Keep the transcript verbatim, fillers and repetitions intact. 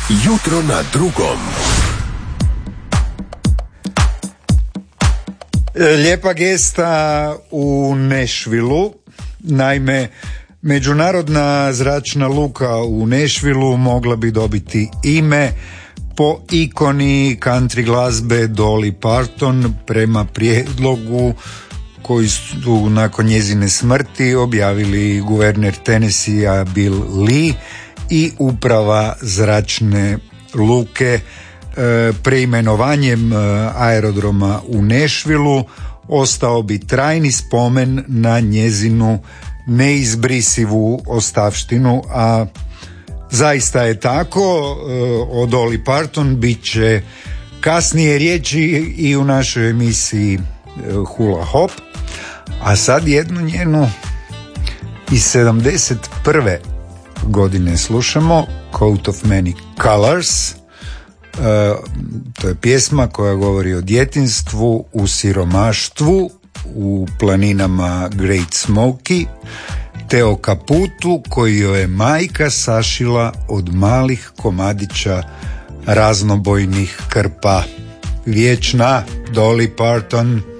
Jutro na drugom. Lijepa gesta u Nashvilleu. Naime, međunarodna zračna luka u Nashvilleu mogla bi dobiti ime po ikoni country glazbe Dolly Parton prema prijedlogu koji su nakon njezine smrti objavili guverner Tennessee Bill Lee i uprava zračne luke. E, preimenovanjem aerodroma u Nashvilleu ostao bi trajni spomen na njezinu neizbrisivu ostavštinu, a zaista je tako. O Dolly Parton bit će kasnije riječi i u našoj emisiji Hula Hop, a sad jednu njenu iz sedamdeset prve godine slušamo, Coat of Many Colors. Uh, to je pjesma koja govori o djetinjstvu u siromaštvu u planinama Great Smoky, te o kaputu koji joj je majka sašila od malih komadića raznobojnih krpa. Vječna Dolly Parton.